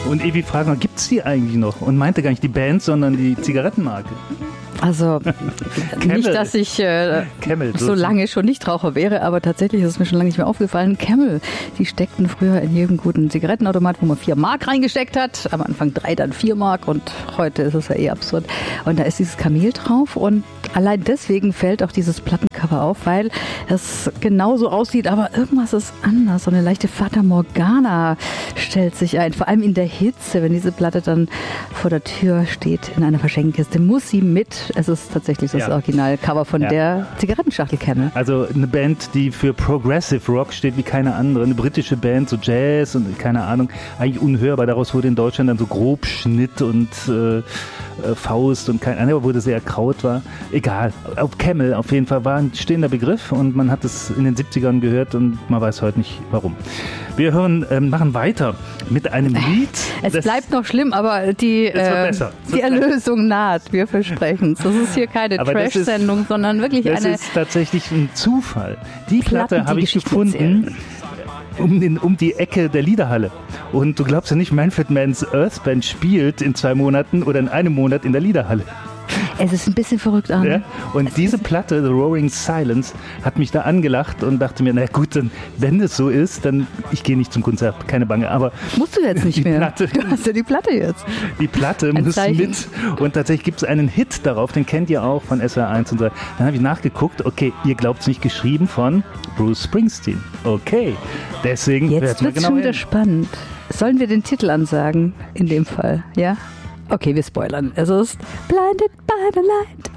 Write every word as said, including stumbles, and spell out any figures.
Und Evi fragt noch, gibt es die eigentlich noch? Und meinte gar nicht die Band, sondern die Zigarettenmarke. Also nicht, dass ich äh, Camel, so lange schon Nichtraucher wäre, aber tatsächlich ist es mir schon lange nicht mehr aufgefallen. Camel, die steckten früher in jedem guten Zigarettenautomat, wo man vier Mark reingesteckt hat. Am Anfang drei, dann vier Mark und heute ist es ja eh absurd. Und da ist dieses Kamel drauf und allein deswegen fällt auch dieses Plattencover auf, weil es genauso aussieht, aber irgendwas ist anders. So eine leichte Fata Morgana stellt sich ein, vor allem in der Hitze, wenn diese Platte dann vor der Tür steht in einer Verschenkkiste, muss sie mit. Es ist tatsächlich das ja. Originalcover von ja. der Zigarettenschachtel Camel. Also eine Band, die für Progressive Rock steht wie keine andere. Eine britische Band, so Jazz und keine Ahnung. Eigentlich unhörbar. Daraus wurde in Deutschland dann so Grobschnitt und äh, Faust und kein anderer, wo das sehr Kraut war. Egal. Auf Camel auf jeden Fall war ein stehender Begriff und man hat es in den siebzigern gehört und man weiß heute nicht warum. Wir hören, ähm, machen weiter mit einem Lied. Es bleibt noch schlimm, aber die, äh, die Erlösung naht. Wir versprechen es. Das ist hier keine Trash-Sendung, sondern wirklich das eine... Das ist tatsächlich ein Zufall. Die Platte habe ich gefunden um, den, um die Ecke der Liederhalle. Und du glaubst ja nicht, Manfred Mann's Earth Band spielt in zwei Monaten oder in einem Monat in der Liederhalle. Es ist ein bisschen verrückt an. Ja? Und es diese Platte, The Roaring Silence, hat mich da angelacht und dachte mir, na gut, dann, wenn es so ist, dann, ich gehe nicht zum Konzert, keine Bange, aber... Musst du jetzt nicht mehr. Platte, du hast ja die Platte jetzt. Die Platte ein muss Zeichen. mit und tatsächlich gibt es einen Hit darauf, den kennt ihr auch von S W R eins und so. Dann habe ich nachgeguckt, okay, ihr glaubt es nicht, geschrieben von Bruce Springsteen. Okay, deswegen... Jetzt wird es genau schon wieder spannend. Sollen wir den Titel ansagen, in dem Fall, ja? Okay, wir spoilern. Es ist Blinded by the Light.